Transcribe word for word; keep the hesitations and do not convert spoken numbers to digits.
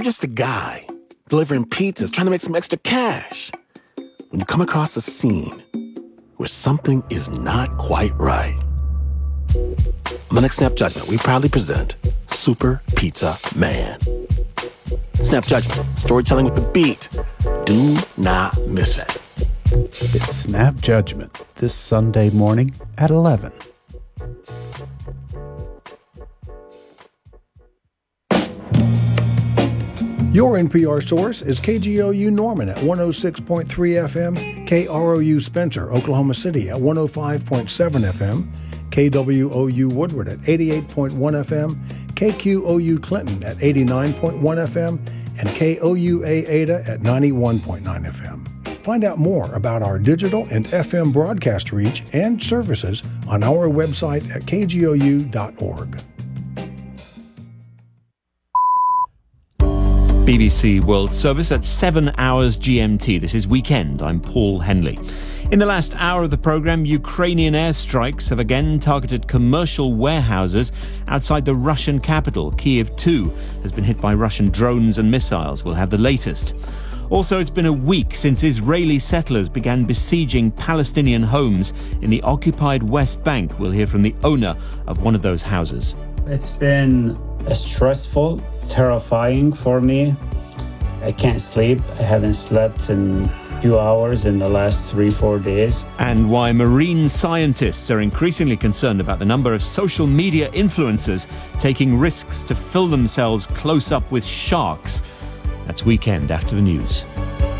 you're just a guy delivering pizzas, trying to make some extra cash, when you come across a scene where something is not quite right. On the next Snap Judgment, we proudly present Super Pizza Man. Snap Judgment, storytelling with the beat. Do not miss it. It's Snap Judgment this Sunday morning at eleven. Your N P R source is K G O U Norman at one oh six point three F M, K R O U Spencer, Oklahoma City at one oh five point seven F M, K W O U Woodward at eighty-eight point one F M, K Q O U Clinton at eighty-nine point one F M, and K O U A Ada at ninety-one point nine F M. Find out more about our digital and F M broadcast reach and services on our website at k g o u dot org. B B C World Service at seven hours G M T. This is Weekend. I'm Paul Henley. In the last hour of the programme, Ukrainian airstrikes have again targeted commercial warehouses outside the Russian capital. Kyiv too has been hit by Russian drones and missiles. We'll have the latest. Also, it's been a week since Israeli settlers began besieging Palestinian homes in the occupied West Bank. We'll hear from the owner of one of those houses. It's been stressful, terrifying for me. I can't sleep. I haven't slept in a few hours in the last three, four days. And why marine scientists are increasingly concerned about the number of social media influencers taking risks to fill themselves close up with sharks. That's Weekend after the news.